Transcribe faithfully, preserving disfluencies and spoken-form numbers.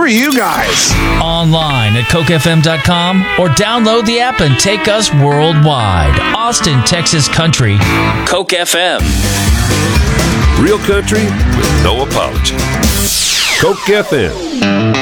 are you guys? Online at coke f m dot com or download the app and take us worldwide. Austin, Texas Country, Coke F M. Real country with no apology. Coke F M.